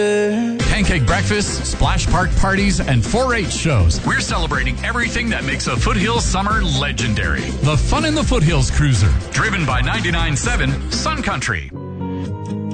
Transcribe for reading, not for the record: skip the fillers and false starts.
Pancake breakfasts, splash park parties, and 4-H shows. We're celebrating everything that makes a Foothills summer legendary. The Fun in the Foothills Cruiser, driven by 99.7 Sun Country.